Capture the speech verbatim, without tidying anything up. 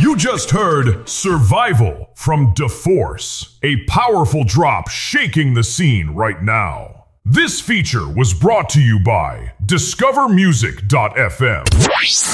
You just heard Survival from DeForce, a powerful drop shaking the scene right now. This feature was brought to you by Discover Music dot f m.